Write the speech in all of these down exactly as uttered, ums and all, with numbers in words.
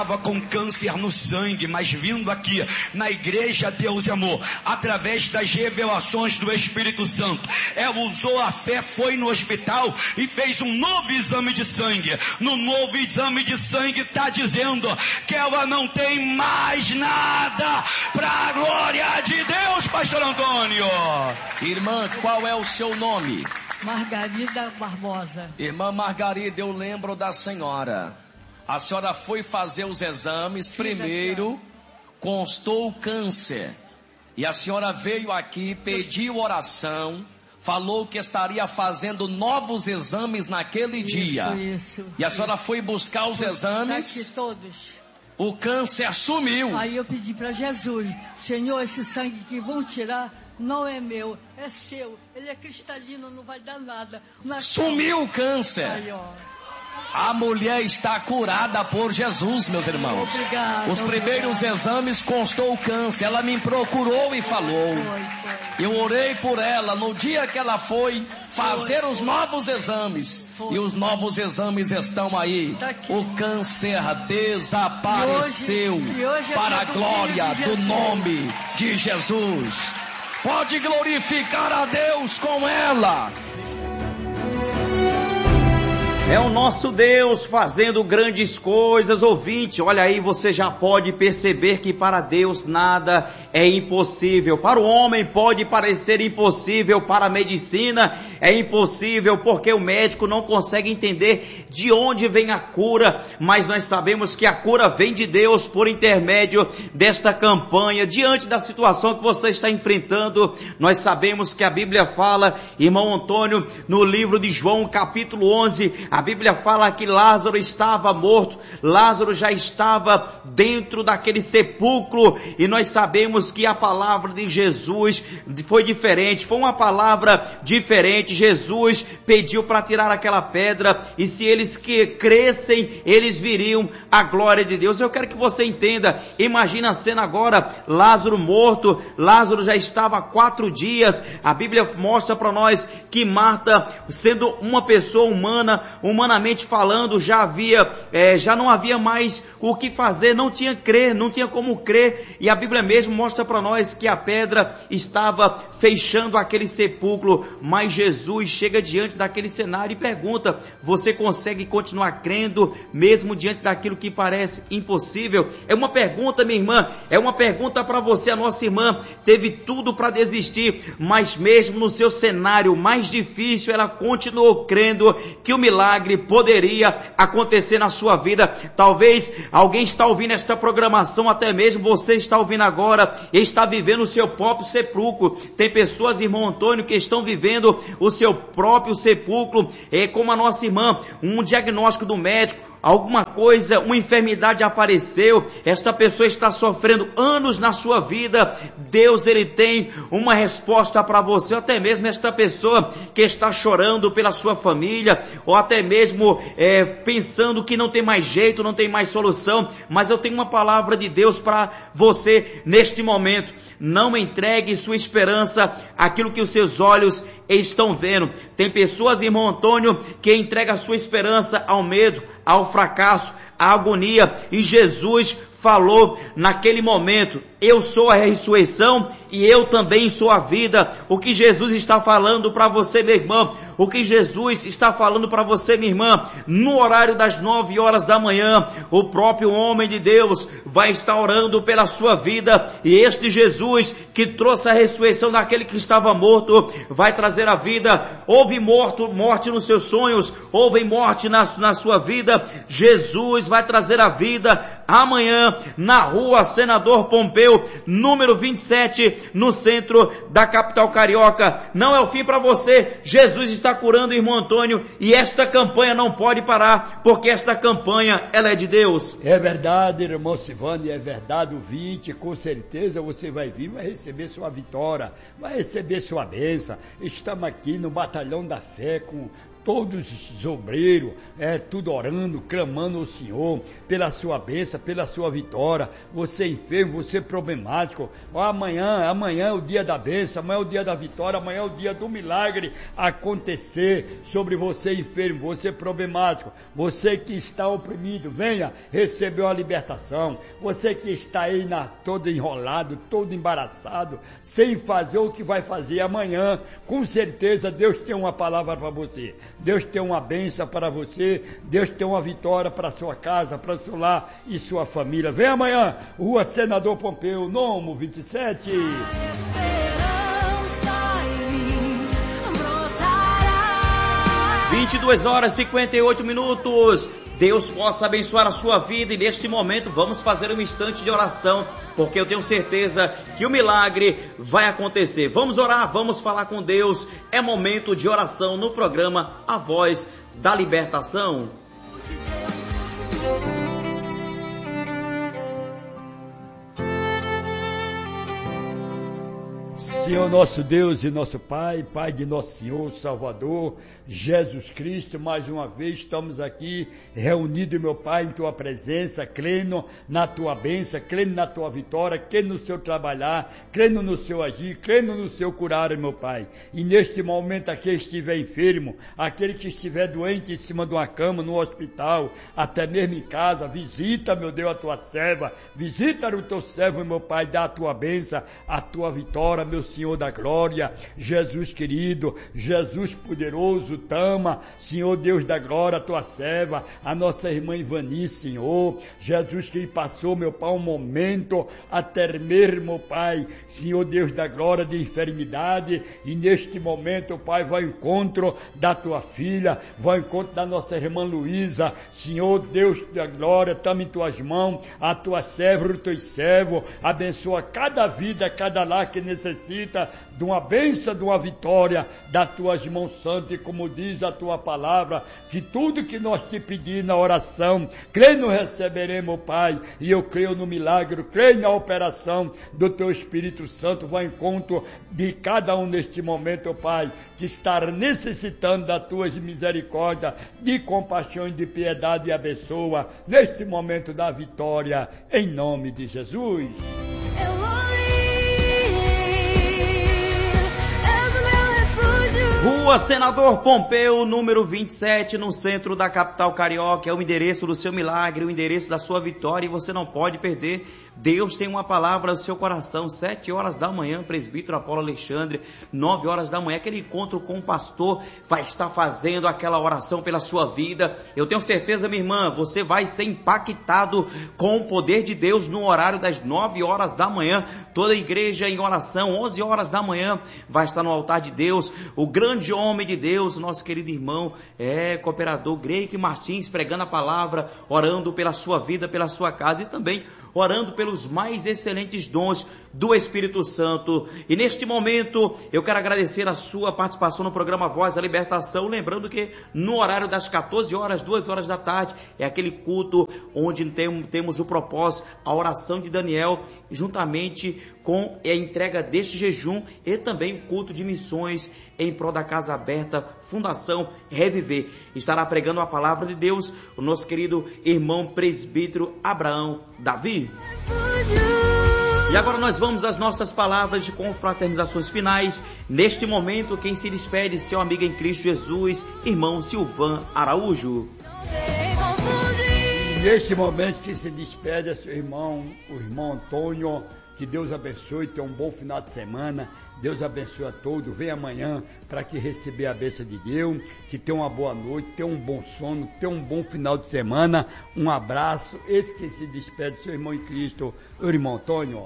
com câncer no sangue, mas vindo aqui na igreja Deus e Amor, através das revelações do Espírito Santo, ela usou a fé, foi no hospital e fez um novo exame de sangue. No novo exame de sangue está dizendo que ela não tem mais nada para a glória de Deus, pastor Antônio. Irmã, qual é o seu nome? Margarida Barbosa. Irmã Margarida, eu lembro da senhora. A senhora foi fazer os exames, Fiz primeiro aqui, constou o câncer. E a senhora veio aqui, pediu oração, falou que estaria fazendo novos exames naquele isso, dia. Isso, E a isso. senhora foi buscar os Tá exames, aqui todos. o câncer sumiu. Aí eu pedi para Jesus, Senhor, esse sangue que vão tirar não é meu, é seu. Ele é cristalino, não vai dar nada. Nós Sumiu o câncer. Aí, ó. A mulher está curada por Jesus, meus irmãos. Obrigada, Os primeiros obrigada. exames constou o câncer. Ela me procurou e falou. Foi, foi. Eu orei por ela no dia que ela foi fazer os novos exames. Foi. E os novos exames estão aí. Tá aqui. O câncer desapareceu E hoje- e hoje é para a dia do glória filho de do Jesus. nome de Jesus. Pode glorificar a Deus com ela. É o nosso Deus fazendo grandes coisas, ouvinte. Olha aí, você já pode perceber que para Deus nada é impossível. Para o homem pode parecer impossível, para a medicina é impossível, porque o médico não consegue entender de onde vem a cura. Mas nós sabemos que a cura vem de Deus por intermédio desta campanha. Diante da situação que você está enfrentando, nós sabemos que a Bíblia fala, irmão Antônio, no livro de João, capítulo onze, a Bíblia fala que Lázaro estava morto, Lázaro já estava dentro daquele sepulcro, e nós sabemos que a palavra de Jesus foi diferente, foi uma palavra diferente. Jesus pediu para tirar aquela pedra, e se eles que crescem, eles viriam a glória de Deus. Eu quero que você entenda, imagina a cena agora, Lázaro morto, Lázaro já estava há quatro dias, a Bíblia mostra para nós que Marta, sendo uma pessoa humana, humanamente falando, já havia, é, já não havia mais o que fazer, não tinha crer, não tinha como crer, e a Bíblia mesmo mostra para nós que a pedra estava fechando aquele sepulcro, mas Jesus chega diante daquele cenário e pergunta: você consegue continuar crendo, mesmo diante daquilo que parece impossível? É uma pergunta, minha irmã, é uma pergunta para você. A nossa irmã teve tudo para desistir, mas mesmo no seu cenário mais difícil, ela continuou crendo que o milagre poderia acontecer na sua vida. Talvez alguém está ouvindo esta programação, até mesmo você está ouvindo agora, e está vivendo o seu próprio sepulcro. Tem pessoas, irmão Antônio, que estão vivendo o seu próprio sepulcro, é como a nossa irmã, um diagnóstico do médico, alguma coisa, uma enfermidade apareceu, esta pessoa está sofrendo anos na sua vida. Deus, ele tem uma resposta para você. Ou até mesmo esta pessoa que está chorando pela sua família, ou até mesmo é, pensando que não tem mais jeito, não tem mais solução, mas eu tenho uma palavra de Deus para você neste momento. Não entregue sua esperança àquilo que os seus olhos estão vendo. Tem pessoas, irmão Antônio, que entregam a sua esperança ao medo, ao fracasso, à agonia, e Jesus falou naquele momento: eu sou a ressurreição e eu também sou a vida. O que Jesus está falando para você, meu irmão, o que Jesus está falando para você, minha irmã, no horário das nove horas da manhã, o próprio homem de Deus vai estar orando pela sua vida, e este Jesus que trouxe a ressurreição daquele que estava morto, vai trazer a vida. Houve morto, morte nos seus sonhos, houve morte na, na sua vida, Jesus vai trazer a vida amanhã, na rua Senador Pompeu, número vinte e sete, no centro da capital carioca. Não é o fim para você, Jesus está curando, irmão Antônio, e esta campanha não pode parar, porque esta campanha, ela é de Deus. É verdade, irmão Silvano, é verdade, ouvinte, com certeza você vai vir, vai receber sua vitória, vai receber sua bênção. Estamos aqui no Batalhão da Fé com todos os obreiros, é, tudo orando, clamando ao Senhor, pela sua bênção, pela sua vitória. Você enfermo, você problemático, amanhã, amanhã é o dia da bênção, amanhã é o dia da vitória, amanhã é o dia do milagre acontecer sobre você enfermo, você problemático, você que está oprimido, venha receber uma libertação. Você que está aí na, todo enrolado, todo embaraçado, sem fazer o que vai fazer amanhã, com certeza Deus tem uma palavra para você, Deus tem uma bênção para você, Deus tem uma vitória para sua casa, para seu lar e sua família. Vem amanhã, Rua Senador Pompeu, Nomo vinte e sete. vinte e duas horas e cinquenta e oito minutos. Deus possa abençoar a sua vida, e neste momento vamos fazer um instante de oração, porque eu tenho certeza que o milagre vai acontecer. Vamos orar, vamos falar com Deus. É momento de oração no programa A Voz da Libertação. Senhor nosso Deus e nosso Pai, Pai de nosso Senhor, Salvador, Jesus Cristo, mais uma vez estamos aqui reunidos, meu Pai, em Tua presença, crendo na Tua bênção, crendo na Tua vitória, crendo no Seu trabalhar, crendo no Seu agir, crendo no Seu curar, meu Pai. E neste momento, aquele que estiver enfermo, aquele que estiver doente em cima de uma cama, no hospital, até mesmo em casa, visita, meu Deus, a Tua serva, visita o Teu servo, meu Pai, dá a Tua bênção, a Tua vitória, meu Senhor da glória, Jesus querido, Jesus poderoso, Tama, Senhor Deus da glória, a Tua serva, a nossa irmã Ivani, Senhor, Jesus que passou, meu Pai, um momento a tremer, meu Pai, Senhor Deus da glória, de enfermidade, e neste momento, Pai, vai ao encontro da Tua filha, vai ao encontro da nossa irmã Luísa, Senhor Deus da glória, tamo em Tuas mãos, a Tua serva, o Teu servo, abençoa cada vida, cada lar que necessita de uma bênção, de uma vitória das Tuas mãos santas, e como diz a Tua palavra, que tudo que nós te pedir na oração, creio receberemos, Pai, e eu creio no milagre, creio na operação do Teu Espírito Santo, vai ao encontro de cada um neste momento, Pai, que está necessitando das Tuas misericórdias, de compaixão e de piedade, e abençoa neste momento da vitória, em nome de Jesus. Rua Senador Pompeu, número vinte e sete, no centro da capital carioca. É o endereço do seu milagre, o endereço da sua vitória, e você não pode perder. Deus tem uma palavra no seu coração. Sete horas da manhã, presbítero Apolo Alexandre, nove horas da manhã, aquele encontro com o pastor vai estar fazendo aquela oração pela sua vida. Eu tenho certeza, minha irmã, você vai ser impactado com o poder de Deus no horário das nove horas da manhã. Toda a igreja em oração, onze horas da manhã, vai estar no altar de Deus. O grande homem de Deus, nosso querido irmão, é cooperador Greike Martins, pregando a palavra, orando pela sua vida, pela sua casa, e também orando pelos mais excelentes dons do Espírito Santo. E neste momento, eu quero agradecer a sua participação no programa Voz da Libertação, lembrando que no horário das quatorze horas, duas horas da tarde, é aquele culto onde tem, temos o propósito, a oração de Daniel, juntamente com a entrega deste jejum, e também o culto de missões em prol da Casa Aberta, Fundação Reviver. Estará pregando a palavra de Deus o nosso querido irmão presbítero Abraão Davi. E agora nós vamos às nossas palavras de confraternizações finais. Neste momento, quem se despede, seu amigo em Cristo Jesus, irmão Silvan Araújo. E neste momento que se despede é seu irmão, o irmão Antônio. Que Deus abençoe, tenha um bom final de semana. Deus abençoe a todos. Vem amanhã para que receber a bênção de Deus. Que tenha uma boa noite, tenha um bom sono, tenha um bom final de semana. Um abraço. Esse que se despede, seu irmão em Cristo, o irmão Antônio.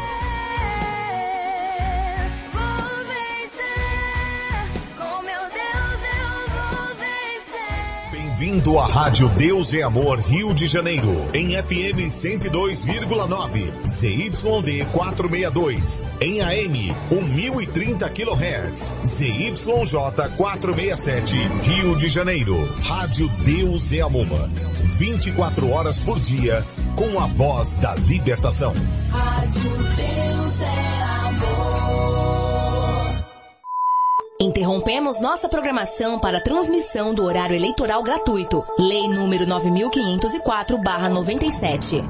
Bem-vindo à Rádio Deus é Amor Rio de Janeiro, em F M cento e dois vírgula nove, Z Y D quatrocentos e sessenta e dois, em A M mil e trinta quilohertz, Z Y J quatrocentos e sessenta e sete, Rio de Janeiro. Rádio Deus é Amor, vinte e quatro horas por dia, com a voz da libertação. Rádio Deus é Amor. Interrompemos nossa programação para transmissão do horário eleitoral gratuito. Lei número nove mil quinhentos e quatro barra noventa e sete.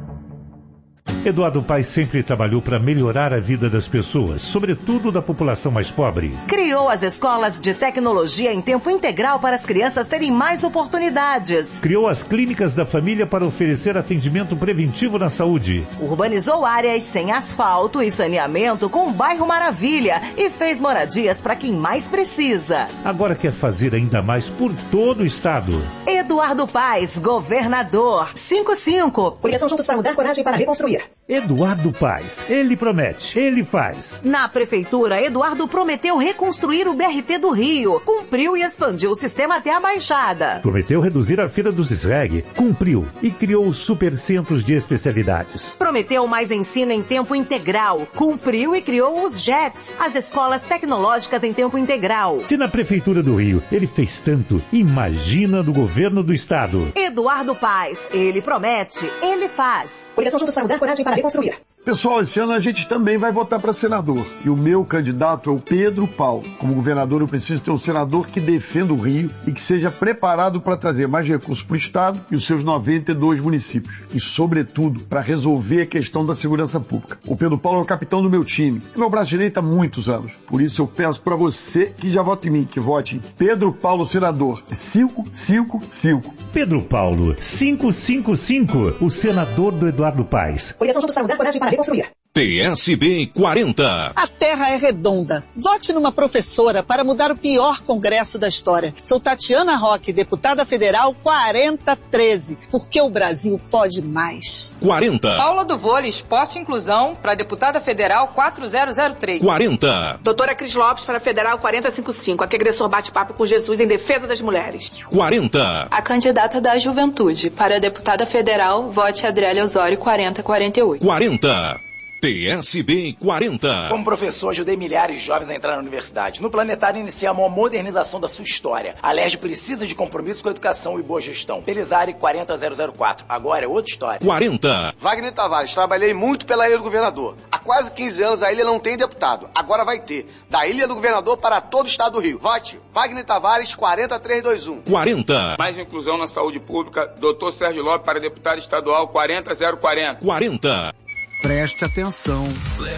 Eduardo Paes sempre trabalhou para melhorar a vida das pessoas, sobretudo da população mais pobre. Criou as escolas de tecnologia em tempo integral para as crianças terem mais oportunidades. Criou as clínicas da família para oferecer atendimento preventivo na saúde. Urbanizou áreas sem asfalto e saneamento com o bairro Maravilha e fez moradias para quem mais precisa. Agora quer fazer ainda mais por todo o estado. Eduardo Paes, governador. cinco cinco. Coligação Juntos para Mudar, Coragem para Reconstruir. Eduardo Paes, ele promete, ele faz. Na prefeitura, Eduardo prometeu reconstruir o B R T do Rio, cumpriu e expandiu o sistema até a Baixada. Prometeu reduzir a fila dos S R E G, cumpriu e criou os supercentros de especialidades. Prometeu mais ensino em tempo integral, cumpriu e criou os J E Ts, as escolas tecnológicas em tempo integral. Se na prefeitura do Rio ele fez tanto, imagina no governo do estado. Eduardo Paes, ele promete, ele faz. Coligação Juntos para Mudar, Coragem para Reconstruir. Pessoal, esse ano a gente também vai votar para senador. E o meu candidato é o Pedro Paulo. Como governador, eu preciso ter um senador que defenda o Rio e que seja preparado para trazer mais recursos para o Estado e os seus noventa e dois municípios. E, sobretudo, para resolver a questão da segurança pública. O Pedro Paulo é o capitão do meu time. É meu braço direito há muitos anos. Por isso eu peço para você que já vota em mim, que vote em Pedro Paulo Senador. cinco cinco cinco. Pedro Paulo, cinco cinco cinco. O senador do Eduardo Paes. Coligação Juntos para Mudar, Coragem para Reconstruir. P S B quarenta. A Terra é redonda. Vote numa professora para mudar o pior congresso da história. Sou Tatiana Roque, deputada federal quarenta treze, porque o Brasil pode mais. quarenta. Paula do Vôlei, Esporte e Inclusão, para deputada federal quatro zero zero três. quarenta. Doutora Cris Lopes, para federal quarenta cinquenta e cinco. Aqui agressor bate-papo com Jesus em defesa das mulheres. quarenta. A candidata da Juventude, para deputada federal, vote Adriele Osório quarenta quarenta e oito. quarenta. P S B quarenta. Como professor, ajudei milhares de jovens a entrar na universidade. No Planetário, iniciamos a modernização da sua história. A L E R J precisa de compromisso com a educação e boa gestão. Pelizari quarenta zero zero quatro. Agora é outra história. quarenta. Wagner Tavares, trabalhei muito pela Ilha do Governador. Há quase quinze anos a ilha não tem deputado. Agora vai ter. Da Ilha do Governador para todo o estado do Rio. Vote Wagner Tavares quarenta três vinte e um. quarenta. Mais inclusão na saúde pública. doutor Sérgio Lopes para deputado estadual quarenta zero quarenta. quarenta. Preste atenção.